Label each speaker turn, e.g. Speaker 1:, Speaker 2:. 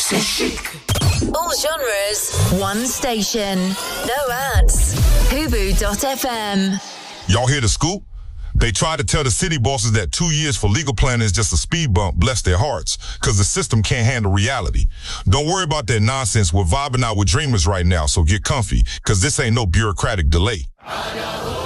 Speaker 1: C'est chic.
Speaker 2: All genres, one station. No ads. Hubu.fm.
Speaker 3: Y'all hear the scoop? They tried to tell the city bosses that 2 years for legal planning is just a speed bump, bless their hearts, because the system can't handle reality. Don't worry about that nonsense. We're vibing out with dreamers right now, so get comfy, because this ain't no bureaucratic delay.